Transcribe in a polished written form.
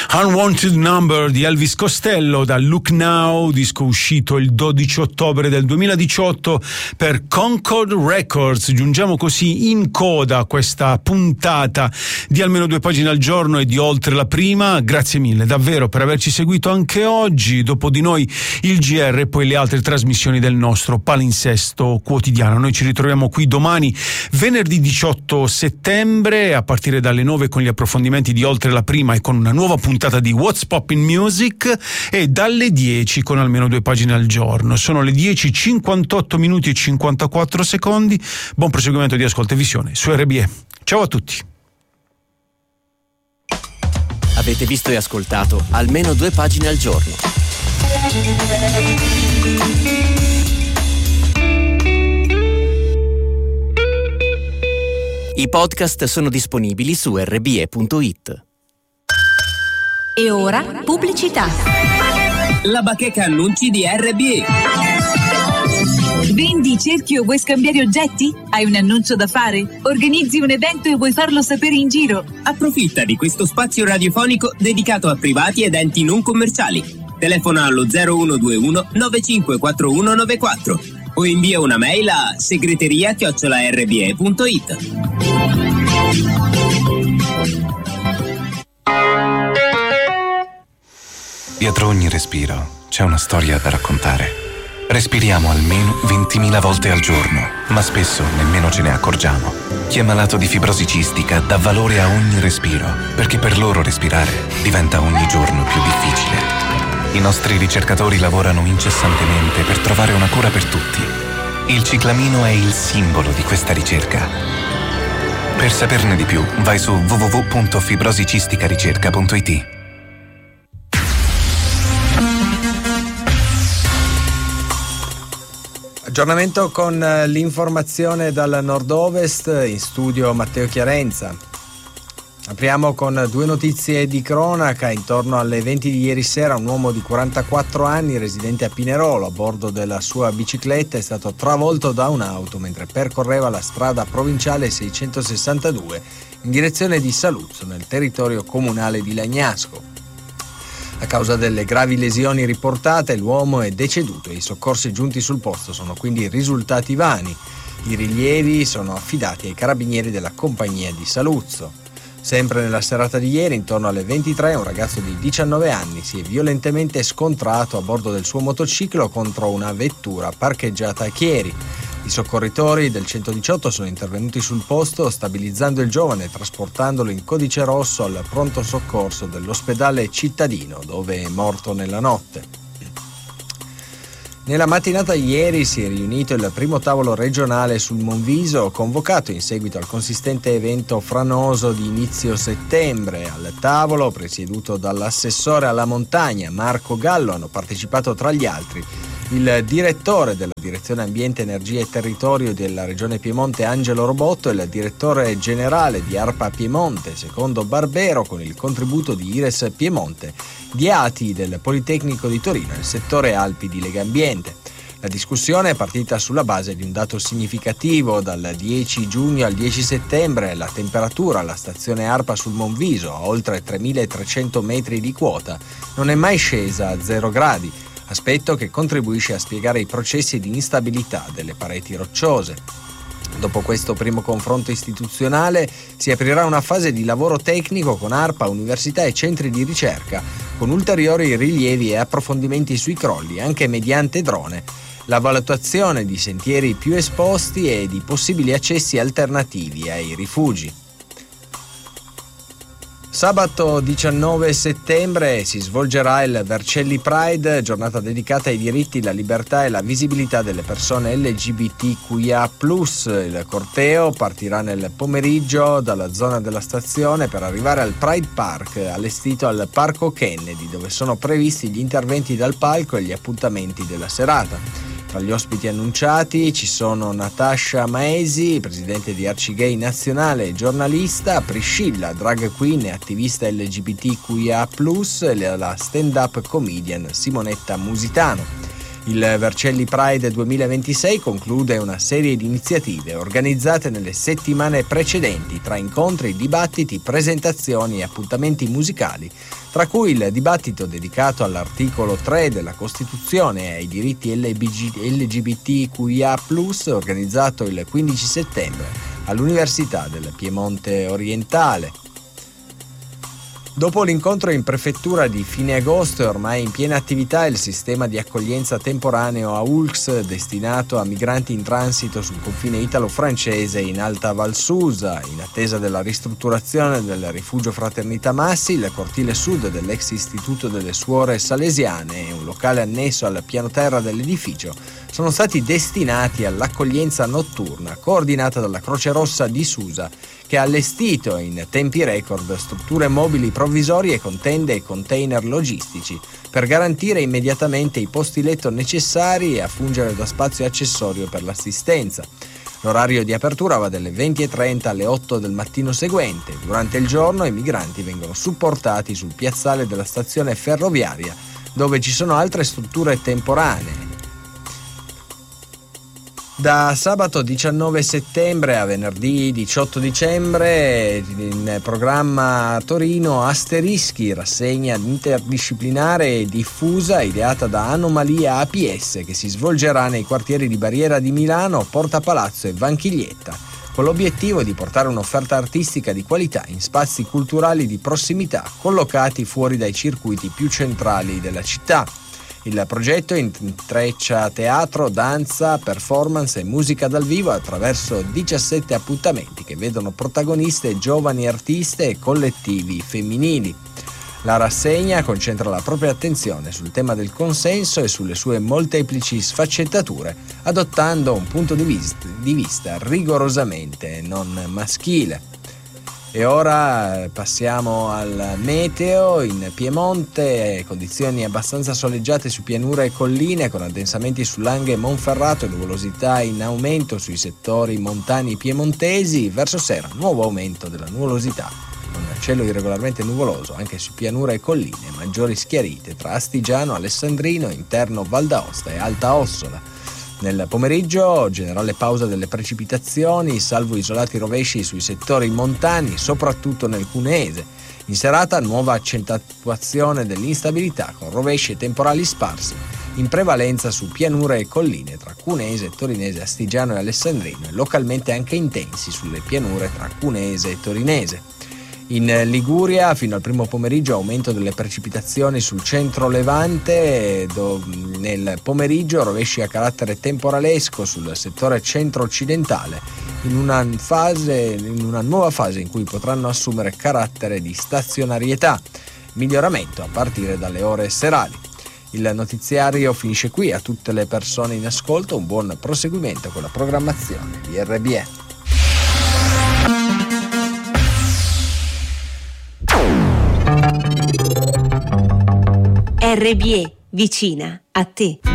Unwanted Number di Elvis Costello da Look Now, disco uscito il 12 ottobre del 2018 per Concord Records. Giungiamo così in coda a questa puntata di Almeno due pagine al giorno e di Oltre la prima. Grazie mille davvero per averci seguito anche oggi. Dopo di noi il GR e poi le altre trasmissioni del nostro palinsesto quotidiano. Noi ci ritroviamo qui domani, venerdì 18 settembre, a partire dalle 9 con gli approfondimenti di Oltre la prima e con una nuova puntata di What's Poppin' Music, e dalle 10 con Almeno due pagine al giorno. Sono le 10:58 minuti e 54 secondi. Buon proseguimento di ascolto e visione su RBE. Ciao a tutti. Avete visto e ascoltato Almeno due pagine al giorno. I podcast sono disponibili su rbe.it. E ora pubblicità. La bacheca annunci di RBE. Vendi, cerchi o vuoi scambiare oggetti? Hai un annuncio da fare? Organizzi un evento e vuoi farlo sapere in giro? Approfitta di questo spazio radiofonico dedicato a privati ed enti non commerciali. Telefona allo 0121 954194 o invia una mail a segreteria@rbe.it. Dietro ogni respiro c'è una storia da raccontare. Respiriamo almeno 20.000 volte al giorno, ma spesso nemmeno ce ne accorgiamo. Chi è malato di fibrosi cistica dà valore a ogni respiro, perché per loro respirare diventa ogni giorno più difficile. I nostri ricercatori lavorano incessantemente per trovare una cura per tutti. Il ciclamino è il simbolo di questa ricerca. Per saperne di più, vai su www.fibrosicisticaricerca.it. Aggiornamento con l'informazione dal nord-ovest, in studio Matteo Chiarenza. Apriamo con due notizie di cronaca. Intorno alle 20 di ieri sera un uomo di 44 anni residente a Pinerolo a bordo della sua bicicletta è stato travolto da un'auto mentre percorreva la strada provinciale 662 in direzione di Saluzzo nel territorio comunale di Lagnasco. A causa delle gravi lesioni riportate, l'uomo è deceduto e i soccorsi giunti sul posto sono quindi risultati vani. I rilievi sono affidati ai carabinieri della compagnia di Saluzzo. Sempre nella serata di ieri, intorno alle 23, un ragazzo di 19 anni si è violentemente scontrato a bordo del suo motociclo contro una vettura parcheggiata a Chieri. I soccorritori del 118 sono intervenuti sul posto stabilizzando il giovane e trasportandolo in codice rosso al pronto soccorso dell'ospedale cittadino, dove è morto nella notte. Nella mattinata di ieri si è riunito il primo tavolo regionale sul Monviso, convocato in seguito al consistente evento franoso di inizio settembre. Al tavolo, presieduto dall'assessore alla montagna Marco Gallo, hanno partecipato tra gli altri il direttore della Direzione Ambiente, Energia e Territorio della Regione Piemonte Angelo Robotto e il direttore generale di ARPA Piemonte Secondo Barbero, con il contributo di Ires Piemonte, di ATI del Politecnico di Torino e il settore Alpi di Legambiente. La discussione è partita sulla base di un dato significativo: dal 10 giugno al 10 settembre la temperatura alla stazione ARPA sul Monviso, a oltre 3.300 metri di quota, non è mai scesa a 0 gradi, aspetto che contribuisce a spiegare i processi di instabilità delle pareti rocciose. Dopo questo primo confronto istituzionale si aprirà una fase di lavoro tecnico con ARPA, università e centri di ricerca, con ulteriori rilievi e approfondimenti sui crolli, anche mediante drone, la valutazione di sentieri più esposti e di possibili accessi alternativi ai rifugi. Sabato 19 settembre si svolgerà il Vercelli Pride, giornata dedicata ai diritti, la libertà e la visibilità delle persone LGBTQIA+. Il corteo partirà nel pomeriggio dalla zona della stazione per arrivare al Pride Park, allestito al Parco Kennedy, dove sono previsti gli interventi dal palco e gli appuntamenti della serata. Tra gli ospiti annunciati ci sono Natasha Maesi, presidente di Arcigay Nazionale e giornalista, Priscilla, drag queen e attivista LGBTQIA+, e la stand-up comedian Simonetta Musitano. Il Vercelli Pride 2026 conclude una serie di iniziative organizzate nelle settimane precedenti tra incontri, dibattiti, presentazioni e appuntamenti musicali, tra cui il dibattito dedicato all'articolo 3 della Costituzione e ai diritti LGBTQIA+, organizzato il 15 settembre all'Università del Piemonte Orientale. Dopo l'incontro in prefettura di fine agosto è ormai in piena attività il sistema di accoglienza temporaneo AULX destinato a migranti in transito sul confine italo-francese in Alta Val Susa. In attesa della ristrutturazione del rifugio Fraternità Massi, il cortile sud dell'ex Istituto delle Suore Salesiane e un locale annesso al piano terra dell'edificio sono stati destinati all'accoglienza notturna coordinata dalla Croce Rossa di Susa, che ha allestito in tempi record strutture mobili provvisorie con tende e container logistici per garantire immediatamente i posti letto necessari e a fungere da spazio accessorio per l'assistenza. L'orario di apertura va dalle 20:30 alle 8 del mattino seguente. Durante il giorno i migranti vengono supportati sul piazzale della stazione ferroviaria, dove ci sono altre strutture temporanee. Da sabato 19 settembre a venerdì 18 dicembre in programma a Torino Asterischi, rassegna interdisciplinare e diffusa ideata da Anomalia APS che si svolgerà nei quartieri di Barriera di Milano, Porta Palazzo e Vanchiglietta, con l'obiettivo di portare un'offerta artistica di qualità in spazi culturali di prossimità collocati fuori dai circuiti più centrali della città. Il progetto intreccia teatro, danza, performance e musica dal vivo attraverso 17 appuntamenti che vedono protagoniste giovani artiste e collettivi femminili. La rassegna concentra la propria attenzione sul tema del consenso e sulle sue molteplici sfaccettature, adottando un punto di vista rigorosamente non maschile. E ora passiamo al meteo. In Piemonte condizioni abbastanza soleggiate su pianura e colline con addensamenti su Langhe e Monferrato e nuvolosità in aumento sui settori montani piemontesi. Verso sera nuovo aumento della nuvolosità con cielo irregolarmente nuvoloso anche su pianura e colline, maggiori schiarite tra Astigiano, Alessandrino, interno Val d'Aosta e Alta Ossola. Nel pomeriggio generale pausa delle precipitazioni, salvo isolati rovesci sui settori montani, soprattutto nel cuneese. In serata nuova accentuazione dell'instabilità con rovesci e temporali sparsi, in prevalenza su pianure e colline tra Cuneese, Torinese, Astigiano e Alessandrino e localmente anche intensi sulle pianure tra Cuneese e Torinese. In Liguria fino al primo pomeriggio aumento delle precipitazioni sul centro levante, nel pomeriggio rovesci a carattere temporalesco sul settore centro-occidentale in una nuova fase in cui potranno assumere carattere di stazionarietà, miglioramento a partire dalle ore serali. Il notiziario finisce qui. A tutte le persone in ascolto un buon proseguimento con la programmazione di RBE. RBE, vicina a te.